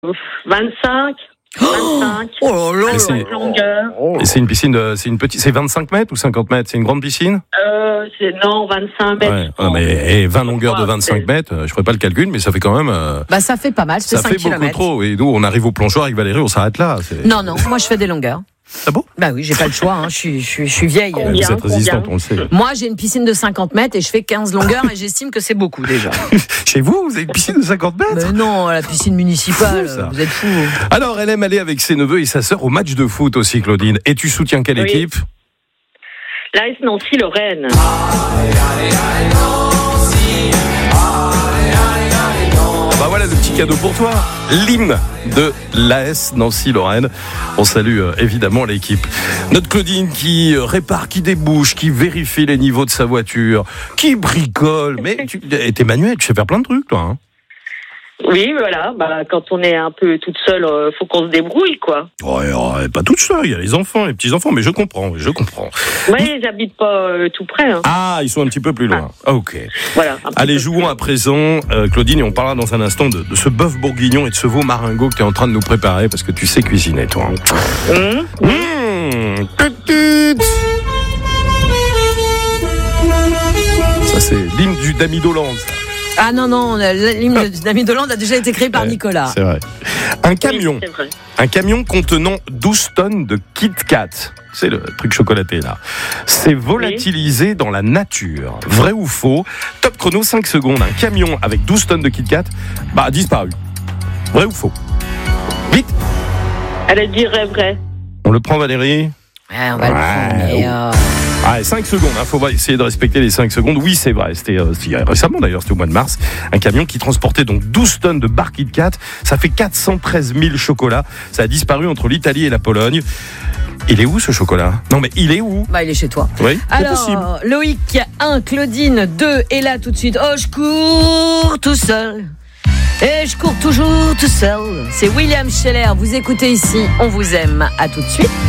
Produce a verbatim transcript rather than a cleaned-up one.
vingt-cinq. vingt-cinq. Oh là là. C'est longueur. Et c'est une piscine, de, c'est une petite, c'est vingt-cinq mètres ou cinquante mètres? C'est une grande piscine? Euh, c'est, non, vingt-cinq mètres. Ouais. Ah, mais et vingt longueurs de vingt-cinq mètres, je ferai pas le calcul, mais ça fait quand même. Euh, bah ça fait pas mal, c'est ça cinq fait kilomètres. beaucoup trop. Et nous, on arrive au plongeoir avec Valérie, on s'arrête là. C'est... Non, non, moi je fais des longueurs. Ah bon? Bah oui, j'ai pas le choix, hein. je, suis, je, suis, je suis vieille. Combien, Vous êtes résistante, combien on le sait. Moi j'ai une piscine de cinquante mètres et je fais quinze longueurs et j'estime que c'est beaucoup déjà. Chez vous, vous avez une piscine de cinquante mètres? Mais non, la piscine municipale, Fou, ça. vous êtes fous. Alors, elle aime aller avec ses neveux et sa sœur au match de foot aussi, Claudine. Et tu soutiens quelle Oui. équipe? L'A S Nancy-Lorraine. Bah voilà le petit cadeau pour toi, l'hymne de l'A S Nancy-Lorraine. On salue euh, évidemment l'équipe. Notre Claudine qui euh, répare, qui débouche, qui vérifie les niveaux de sa voiture, qui bricole. Mais tu es manuel, tu sais faire plein de trucs, toi. Hein. Oui, voilà. Bah, quand on est un peu toute seule, euh, faut qu'on se débrouille, quoi. Ouais, ouais, pas toute seule, il y a les enfants, les petits-enfants, mais je comprends, je comprends. Oui, j'habite pas euh, tout près. Hein. Ah, ils sont un petit peu plus loin. Ah. Ok. Voilà. un petit Allez, peu jouons plus. à présent, euh, Claudine, et on parlera dans un instant de, de ce bœuf bourguignon et de ce veau maringot que tu es en train de nous préparer, parce que tu sais cuisiner, toi. Hum. Mmh. Tut-tut. Ça, c'est l'hymne du Damidoland. Ah non, non, l'hymne d'Ami Dolande a déjà été créé par Ouais, Nicolas. C'est vrai. Un camion, Oui, c'est vrai. un camion contenant douze tonnes de Kit Kat. C'est le truc chocolaté, là. C'est volatilisé oui. dans la nature. Vrai ou faux? Top chrono, cinq secondes. Un camion avec douze tonnes de Kit Kat, bah, a disparu. Vrai ou faux? Vite! Elle dirait vrai. On le prend, Valérie? Ouais, on va Ouais. le prendre, mais euh... Allez, cinq secondes, il hein, faut essayer de respecter les cinq secondes. Oui, c'est vrai, c'était, euh, c'était récemment d'ailleurs, c'était au mois de mars. Un camion qui transportait donc douze tonnes de barres Kit Kat. Ça fait quatre cent treize mille chocolats. Ça a disparu entre l'Italie et la Pologne. Il est où ce chocolat? Non mais il est où? Bah il est chez toi. Oui, c'est possible. Alors, Loïc un, Claudine deux, et là tout de suite, oh je cours tout seul. Et je cours toujours tout seul. C'est William Scheller, vous écoutez ici, on vous aime. À tout de suite.